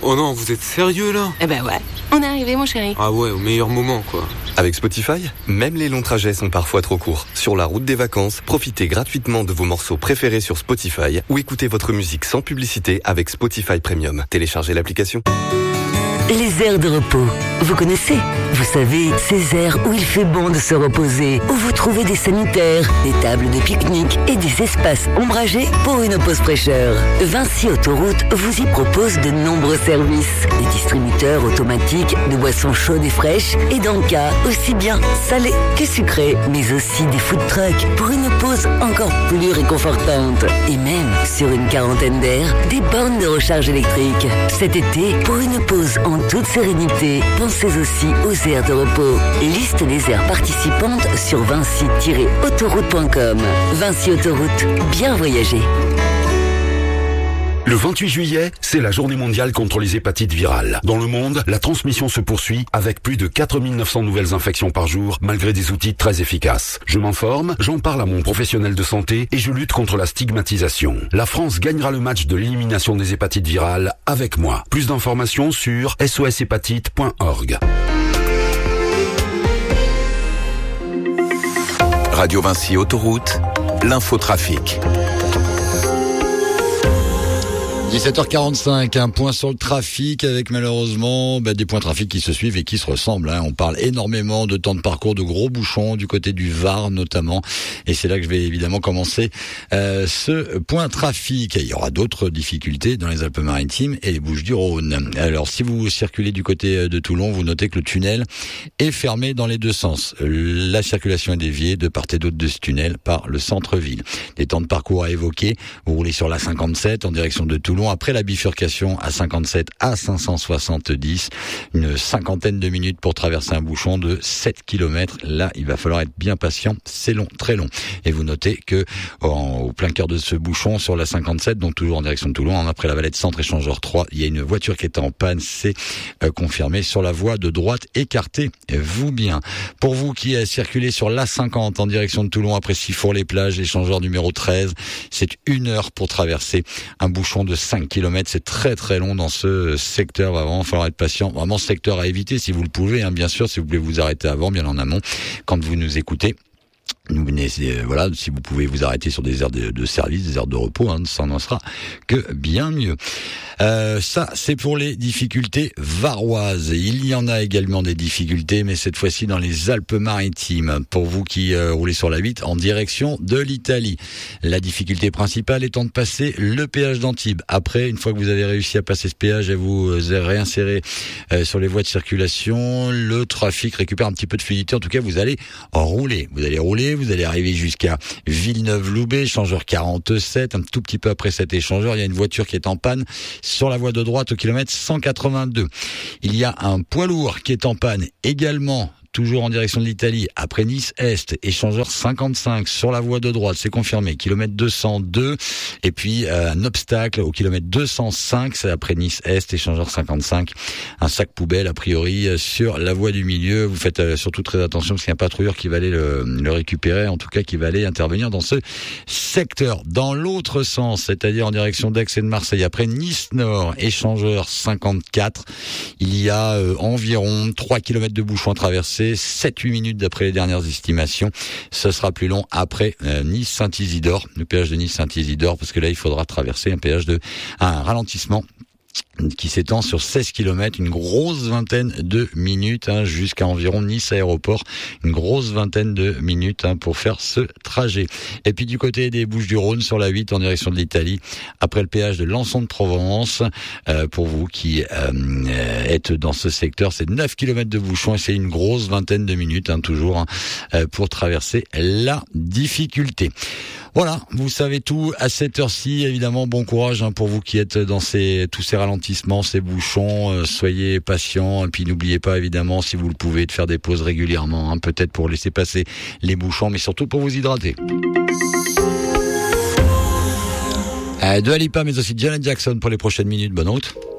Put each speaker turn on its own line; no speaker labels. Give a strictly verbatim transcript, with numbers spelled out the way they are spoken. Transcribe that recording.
Oh non, vous êtes sérieux là?
Eh ben ouais, on est arrivé mon chéri.
Ah ouais, au meilleur moment quoi.
Avec Spotify, même les longs trajets sont parfois trop courts. Sur la route des vacances, profitez gratuitement de vos morceaux préférés sur Spotify ou écoutez votre musique sans publicité avec Spotify Premium. Téléchargez l'application.
Les aires de repos, vous connaissez? Vous savez, ces aires où il fait bon de se reposer, où vous trouvez des sanitaires, des tables de pique-nique et des espaces ombragés pour une pause fraîcheur. Vinci Autoroute vous y propose de nombreux services. Des distributeurs automatiques de boissons chaudes et fraîches et d'encas aussi bien salées que sucrées, mais aussi des food trucks pour une pause encore plus réconfortante. Et même, sur une quarantaine d'aires, des bornes de recharge électrique. Cet été, pour une pause en toute sérénité, pensez aussi aux aires de repos. Liste des aires participantes sur vinci tiret autoroute point com. Vinci Autoroute, bien voyager.
Le vingt-huit juillet, c'est la journée mondiale contre les hépatites virales. Dans le monde, la transmission se poursuit avec plus de quatre mille neuf cents nouvelles infections par jour, malgré des outils très efficaces. Je m'informe, j'en parle à mon professionnel de santé et je lutte contre la stigmatisation. La France gagnera le match de l'élimination des hépatites virales avec moi. Plus d'informations sur s o s hépatite point org.
Radio Vinci Autoroute, l'infotrafic.
dix-sept heures quarante-cinq, un point sur le trafic avec malheureusement bah, des points de trafic qui se suivent et qui se ressemblent. Hein. On parle énormément de temps de parcours, de gros bouchons du côté du Var notamment. Et c'est là que je vais évidemment commencer euh, ce point trafic. Et il y aura d'autres difficultés dans les Alpes-Maritimes et les Bouches-du-Rhône. Alors si vous circulez du côté de Toulon, vous notez que le tunnel est fermé dans les deux sens. La circulation est déviée de part et d'autre de ce tunnel par le centre-ville. Des temps de parcours à évoquer. Vous roulez sur l'A cinquante-sept en direction de Toulon. Après la bifurcation à cinquante-sept à cinq cent soixante-dix, une cinquantaine de minutes pour traverser un bouchon de sept kilomètres. Là, il va falloir être bien patient. C'est long, très long. Et vous notez que en, au plein cœur de ce bouchon sur la cinquante-sept, donc toujours en direction de Toulon, après la Valette Centre échangeur trois, il y a une voiture qui est en panne. C'est euh, confirmé sur la voie de droite. Écartez-vous bien. Pour vous qui euh, circulez sur l'A cinquante en direction de Toulon après Sifour-les-Plages, échangeur numéro treize, c'est une heure pour traverser un bouchon de cinq kilomètres, c'est très très long dans ce secteur, va vraiment falloir être patient, vraiment secteur à éviter si vous le pouvez, hein, bien sûr, si vous voulez vous arrêter avant, bien en amont, quand vous nous écoutez. Nous venez, voilà, si vous pouvez vous arrêter sur des aires de, de service, des aires de repos, hein, ça n'en sera que bien mieux. Euh, ça, c'est pour les difficultés varoises. Il y en a également des difficultés, mais cette fois-ci dans les Alpes-Maritimes. Pour vous qui euh, roulez sur la huit en direction de l'Italie. La difficulté principale étant de passer le péage d'Antibes. Après, une fois que vous avez réussi à passer ce péage et vous euh, réinsérer euh, sur les voies de circulation, le trafic récupère un petit peu de fluidité. En tout cas, vous allez rouler. Vous allez rouler, vous allez arriver jusqu'à Villeneuve-Loubet, échangeur quarante-sept. Un tout petit peu après cet échangeur, il y a une voiture qui est en panne sur la voie de droite au kilomètre cent quatre-vingt-deux. Il y a un poids lourd qui est en panne également, toujours en direction de l'Italie, après Nice-Est, échangeur cinquante-cinq sur la voie de droite, c'est confirmé, kilomètre deux cent deux, et puis euh, un obstacle au kilomètre deux cent cinq, c'est après Nice-Est, échangeur cinquante-cinq, un sac poubelle a priori euh, sur la voie du milieu. Vous faites euh, surtout très attention parce qu'il y a un patrouilleur qui va aller le, le récupérer, en tout cas qui va aller intervenir dans ce secteur. Dans l'autre sens, c'est-à-dire en direction d'Aix et de Marseille, après Nice-Nord, échangeur cinquante-quatre, il y a euh, environ trois kilomètres de bouchons à traverser, sept huit minutes d'après les dernières estimations. Ce sera plus long après euh, Nice-Saint-Isidore, le péage de Nice-Saint-Isidore, parce que là, il faudra traverser un péage de un ralentissement qui s'étend sur seize kilomètres, une grosse vingtaine de minutes, hein, jusqu'à environ Nice Aéroport, une grosse vingtaine de minutes, hein, pour faire ce trajet. Et puis du côté des Bouches-du-Rhône, sur la huit en direction de l'Italie, après le péage de Lançon-de-Provence, euh, pour vous qui euh, êtes dans ce secteur, c'est neuf kilomètres de bouchons et c'est une grosse vingtaine de minutes, hein, toujours, hein, euh, pour traverser la difficulté. Voilà, vous savez tout à cette heure-ci. Évidemment, bon courage, hein, pour vous qui êtes dans ces tous ces ralentissements, ces bouchons. Euh, soyez patients et puis n'oubliez pas, évidemment, si vous le pouvez, de faire des pauses régulièrement, hein, peut-être pour laisser passer les bouchons, mais surtout pour vous hydrater. Euh, Dua Lipa, mais aussi Janet Jackson pour les prochaines minutes. Bonne route.